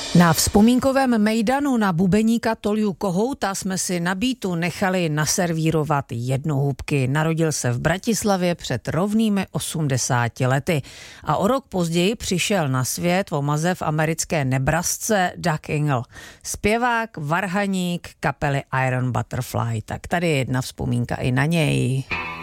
Na vzpomínkovém mejdanu na bubeníka Tolju Kohouta jsme si na beatu nechali naservírovat jednohubky. Narodil se v Bratislavě před rovnými 80 lety a o rok později přišel na svět v omaze v americké Nebrasce Doug Ingle. Zpěvák, varhaník kapely Iron Butterfly. Tak tady je jedna vzpomínka i na něj.